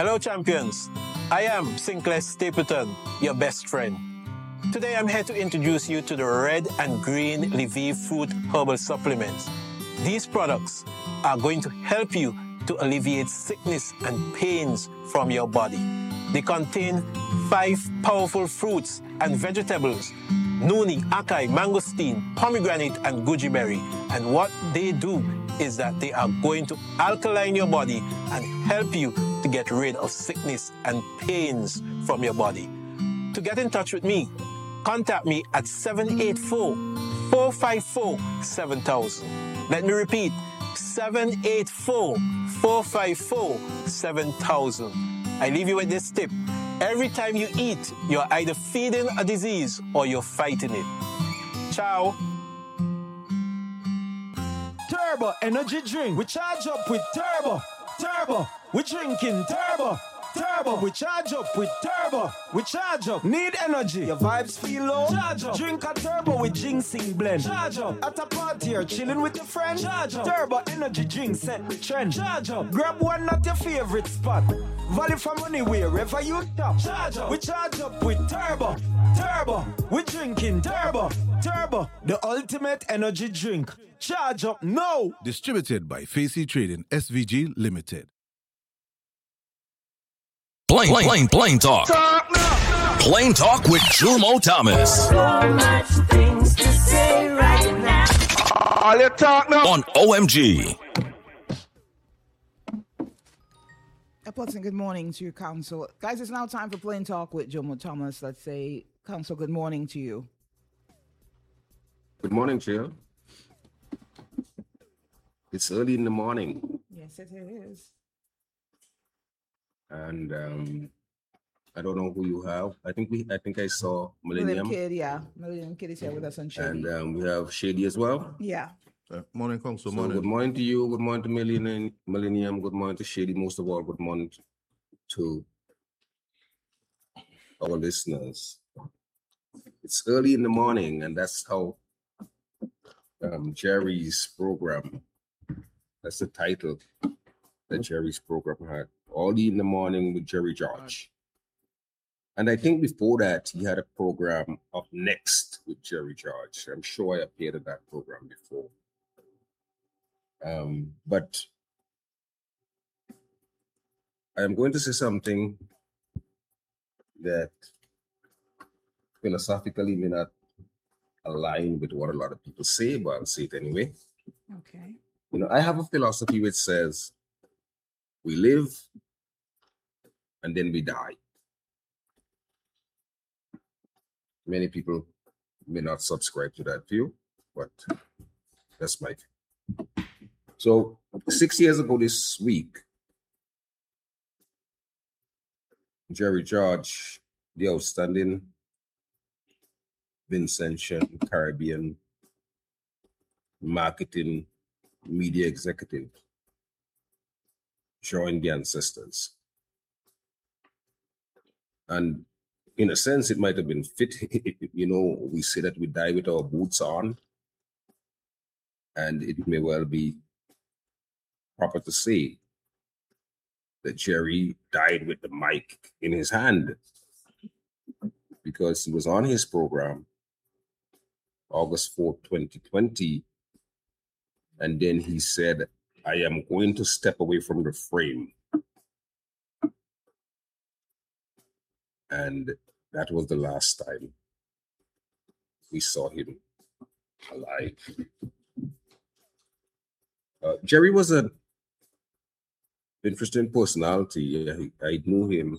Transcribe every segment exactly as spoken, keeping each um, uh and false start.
Hello, champions. I am Sinclair Stapleton, your best friend. Today, I'm here to introduce you to the red and green Lviv fruit herbal supplements. These products are going to help you to alleviate sickness and pains from your body. They contain five powerful fruits and vegetables: noni, acai, mangosteen, pomegranate, and goji berry. And what they do is that they are going to alkaline your body and help you to get rid of sickness and pains from your body. To get in touch with me, contact me at seven eight four, four five four, seven thousand. Let me repeat, seven eight four, four five four, seven thousand. I leave you with this tip. Every time you eat, you're either feeding a disease or you're fighting it. Ciao. Turbo energy drink. We charge up with Turbo. Turbo. We drinking Turbo. Turbo. We charge up with Turbo. We charge up. Need energy. Your vibes feel low. Charge up. Drink a Turbo with ginseng blend. Charge up. At a party or chilling with your friend. Charge up. Turbo energy drink set the trend. Charge up. Grab one at your favorite spot. Value for money wherever you top. Charge up. We charge up with Turbo. Turbo. We drinking Turbo. Turbo. The ultimate energy drink. Charge up now. Distributed by Facey Trading S V G Limited. Plain, plain, plain, plain talk. Talk now. Plain talk with Jumo Thomas. So much things to say right now. All you talk now. On O M G. A pleasant good morning to you, Council. Guys, it's now time for Plain Talk with Jumo Thomas. Let's say, Council, good morning to you. Good morning, Jill. It's early in the morning. Yes, it is. And um, I don't know who you have. I think we. I think I saw Millennium Millennium. Kid, yeah. Millennium Kid is here with us on Shady. And um, we have Shady as well. Yeah. Uh, morning, Council. So Morning. good morning to you. Good morning to Millennium. Millennium. Good morning to Shady. Most of all, good morning to our listeners. It's early in the morning, and that's how um, Jerry's program. That's the title that Jerry's program had. Early in the morning with Jerry George. And I think before that, he had a program Up Next with Jerry George. I'm sure I appeared at that program before. Um, but I'm going to say something that philosophically may not align with what a lot of people say, but I'll say it anyway. Okay. You know, I have a philosophy which says we live and then we die. Many people may not subscribe to that view, but that's my view. So six years ago this week, Jerry George, the outstanding Vincentian Caribbean marketing media executive, joined the ancestors. And in a sense, it might have been fit. You know, we say that we die with our boots on. And it may well be proper to say that Jerry died with the mic in his hand, because he was on his program August fourth, twenty twenty. And then he said, I am going to step away from the frame. And that was the last time we saw him alive. Uh, Jerry was an interesting personality. I, I knew him.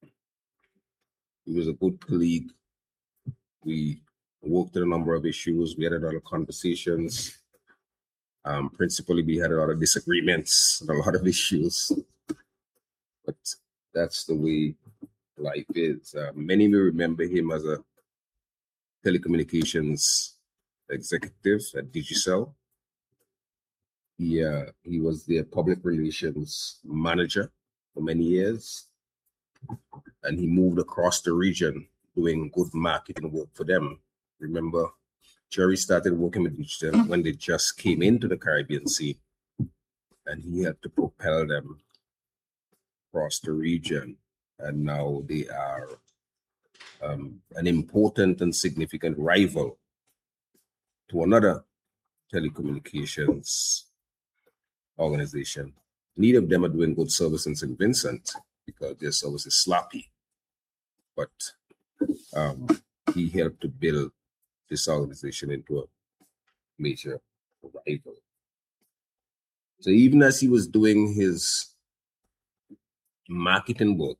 He was a good colleague. We worked on a number of issues. We had a lot of conversations. Um, principally, we had a lot of disagreements and a lot of issues. But that's the way life is. Uh, many will remember him as a telecommunications executive at Digicel. He, uh, he was their public relations manager for many years. And he moved across the region doing good marketing work for them. Remember, Jerry started working with Digicel when they just came into the Caribbean Sea. And he helped to propel them across the region, and now they are um, an important and significant rival to another telecommunications organization. Neither of them are doing good service in Saint Vincent because their service is sloppy. But um, he helped to build this organization into a major rival. So even as he was doing his marketing work,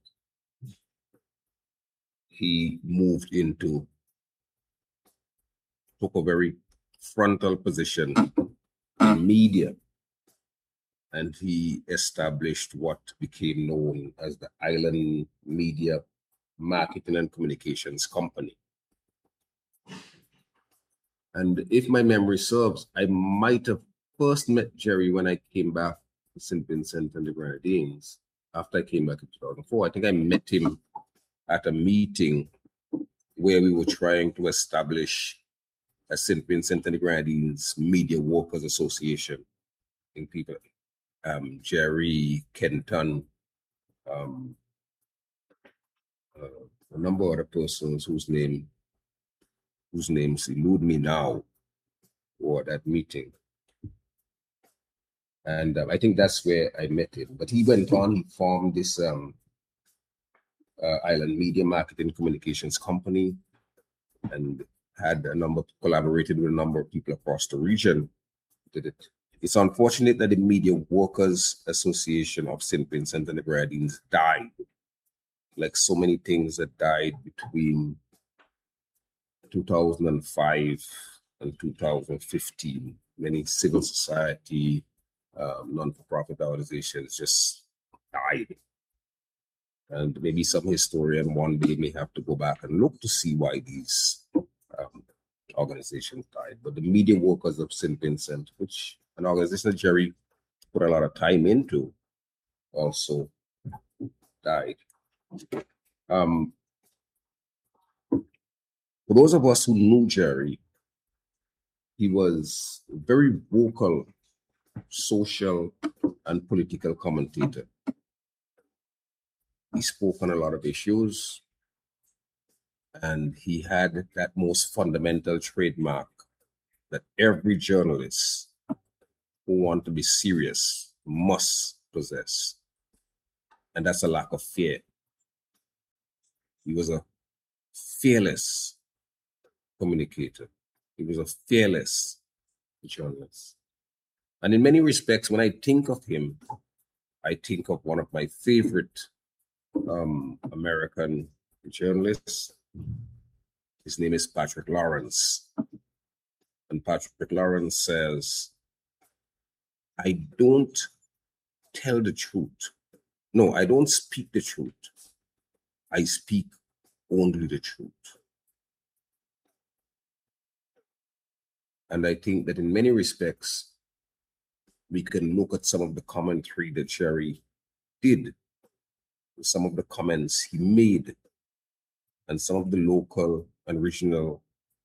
he moved into, took a very frontal position in media, and he established what became known as the Island Media Marketing and Communications Company. And if my memory serves, I might have first met Jerry when I came back to Saint Vincent and the Grenadines. After I came back in two thousand four, I think I met him at a meeting where we were trying to establish a Saint Vincent and the Grenadines Media Workers Association. I think people, um, Jerry, Kenton, um, uh, a number of other persons whose name, whose names elude me now, or that meeting. And um, I think that's where I met him. But he went on, he formed this um, uh, Island Media Marketing Communications Company, and had a number, collaborated with a number of people across the region. Did it. It's unfortunate that the Media Workers Association of Saint Vincent and the Grenadines died, like so many things that died between two thousand five and two thousand fifteen. Many civil society, um, non-for-profit organizations just died. And maybe some historian one day may have to go back and look to see why these um, organizations died. But the Media Workers of Saint Vincent, which an organization that Jerry put a lot of time into, also died. Um, for those of us who knew Jerry, he was a very vocal social and political commentator. He spoke on a lot of issues, and he had that most fundamental trademark that every journalist who wants to be serious must possess, and that's a lack of fear. He was a fearless communicator. He was a fearless journalist. And in many respects, when I think of him, I think of one of my favorite um, American journalists. His name is Patrick Lawrence. And Patrick Lawrence says, I don't tell the truth. No, I don't speak the truth. I speak only the truth. And I think that in many respects, we can look at some of the commentary that Jerry did, some of the comments he made, and some of the local and regional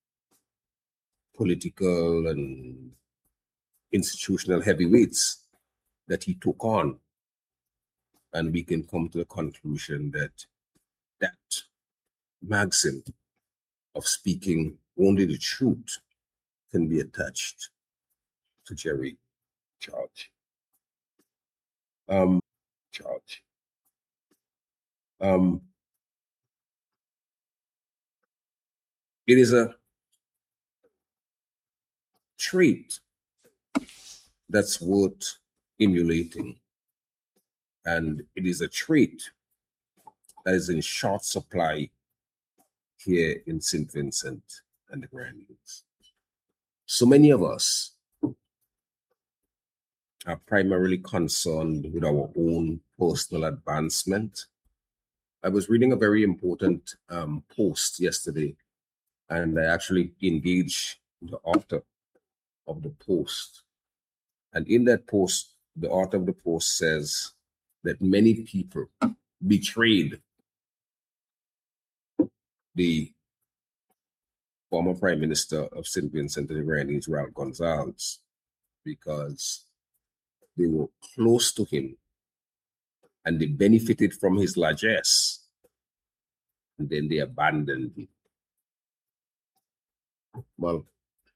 political and institutional heavyweights that he took on. And we can come to the conclusion that that maxim of speaking only the truth can be attached to Jerry George. Um, George. Um, it is a trait that's worth emulating, and it is a trait that is in short supply here in Saint Vincent and the Grenadines. So many of us are primarily concerned with our own personal advancement. I was reading a very important um, post yesterday, and I actually engaged the author of the post. And in that post, the author of the post says that many people betrayed the former Prime Minister of Saint Vincent and the Grenadines, Ralph Gonsalves, because they were close to him and they benefited from his largesse, and then they abandoned him. Well,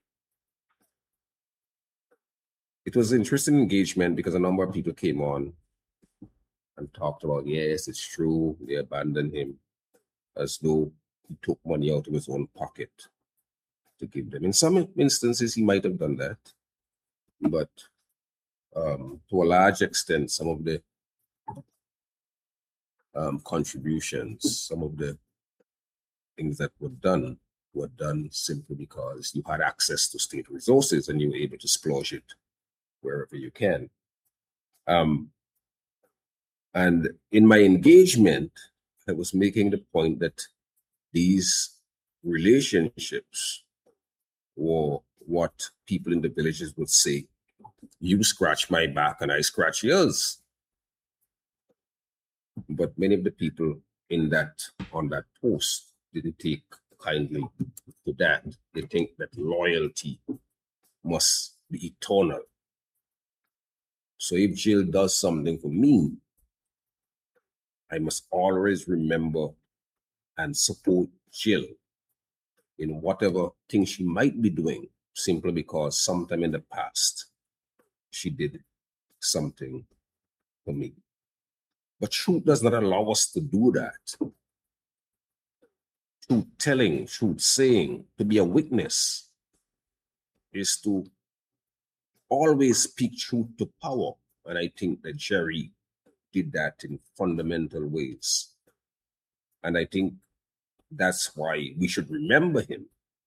it was an interesting engagement because a number of people came on and talked about, yes, it's true, they abandoned him, as though he took money out of his own pocket to give them. In some instances, he might have done that, but um, to a large extent, some of the um, contributions, some of the things that were done were done simply because you had access to state resources and you were able to splurge it wherever you can. Um, and in my engagement, I was making the point that these relationships were what people in the villages would say, you scratch my back and I scratch yours. But many of the people in that, on that post, didn't take kindly to that. They think that loyalty must be eternal. So if Jill does something for me, I must always remember and support Jill in whatever thing she might be doing, simply because sometime in the past, she did something for me. But truth does not allow us to do that. Truth telling, truth saying, to be a witness is to always speak truth to power. And I think that Jerry did that in fundamental ways. And I think that's why we should remember him.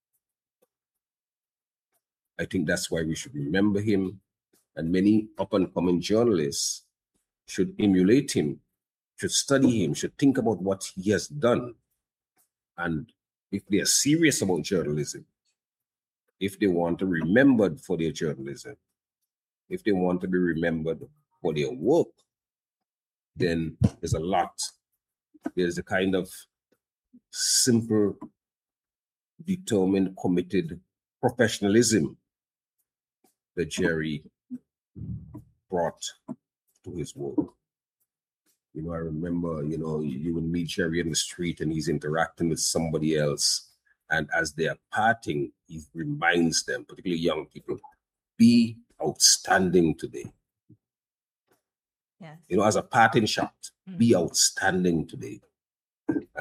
I think that's why we should remember him. And many up-and-coming journalists should emulate him, should study him, should think about what he has done. And if they are serious about journalism, if they want to be remembered for their journalism, if they want to be remembered for their work, then there's a lot. There's a kind of simple, determined, committed professionalism that Jerry brought to his work. You know, I remember, you know, you would meet Jerry in the street and he's interacting with somebody else. And as they are parting, he reminds them, particularly young people, be outstanding today. Yes. You know, as a parting shot, mm-hmm. be outstanding today.